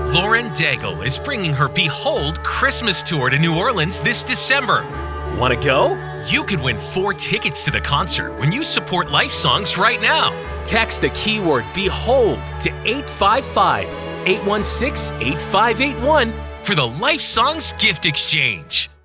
Lauren Daigle is bringing her Behold Christmas Tour to New Orleans this December. Want to go? You could win 4 tickets to the concert when you support Life Songs right now. Text the keyword BEHOLD to 855-816-8581 for the Life Songs Gift Exchange.